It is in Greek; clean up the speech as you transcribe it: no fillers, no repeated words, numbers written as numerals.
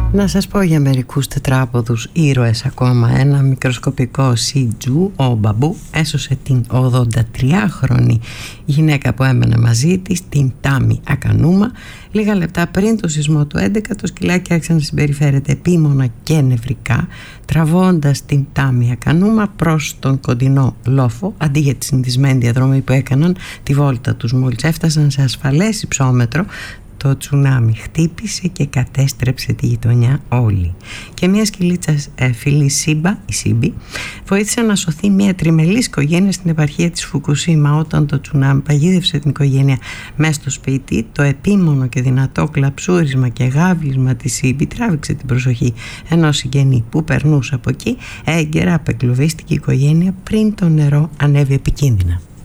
Να σας πω για μερικούς τετράποδους ήρωες ακόμα. Ένα μικροσκοπικό Σιτζού, ο Μπαμπού, έσωσε την 83χρονη γυναίκα που έμενε μαζί της, την Τάμι Ακανούμα. Λίγα λεπτά πριν το σεισμό του 11, το σκυλάκι άρχισε να συμπεριφέρεται επίμονα και νευρικά, τραβώντας την Τάμι Ακανούμα προς τον κοντινό λόφο, αντί για τη συνηθισμένη διαδρομή που έκαναν τη βόλτα τους. Μόλις έφτασαν σε ασφαλές υψόμετρο, το τσουνάμι χτύπησε και κατέστρεψε τη γειτονιά όλη. Και μια σκυλίτσα φίλη η Σίμπη, βοήθησε να σωθεί μια τριμελής οικογένεια στην επαρχία της Φουκουσίμα. Όταν το τσουνάμι παγίδευσε την οικογένεια μέσα στο σπίτι, το επίμονο και δυνατό κλαψούρισμα και γάβλισμα της Σίμπη τράβηξε την προσοχή ενός συγγενή που περνούσε από εκεί. Έγκαιρα απεγκλωβίστηκε η οικογένεια πριν το νερό ανέβει επικίνδυνα.